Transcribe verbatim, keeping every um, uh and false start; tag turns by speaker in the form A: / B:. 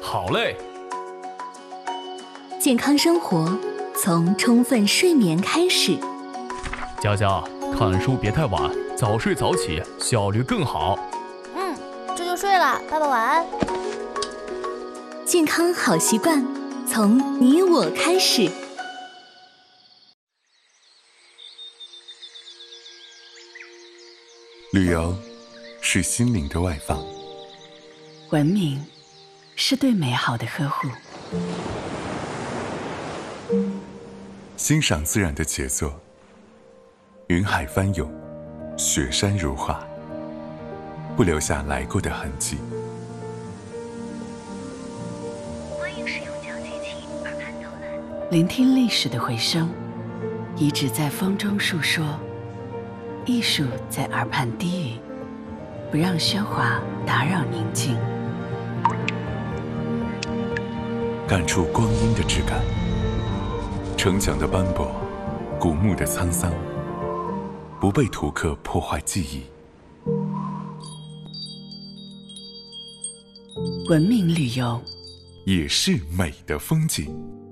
A: 好嘞。
B: 健康生活从充分睡眠开始。
A: 佳佳，看书别太晚，早睡早起，效率更好。
C: 嗯，这就睡了，爸爸晚安。
B: 健康好习惯从你我开始。
D: 旅游是心灵的外放，
E: 文明是对美好的呵护，
D: 欣赏自然的杰作，云海翻涌，雪山如画，不留下来过的痕迹。
F: 欢迎使用脚机器耳畔导览，
E: 聆听历史的回声，遗址在风中述说，艺术在耳畔低语，不让喧哗打扰宁静。
D: 感触光阴的质感，城墙的斑驳，古墓的沧桑，不被图刻破坏记忆。
E: 文明旅游
D: 也是美的风景。